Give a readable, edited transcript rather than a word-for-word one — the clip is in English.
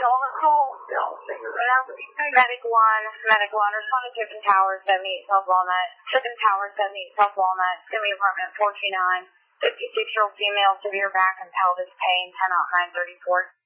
Medic 1, respond to Tiffin Towers, 78 South Walnut. Tiffin Towers, 78 South Walnut. Give me apartment 429. 56-year-old female, severe back and pelvis pain, 10 out 934.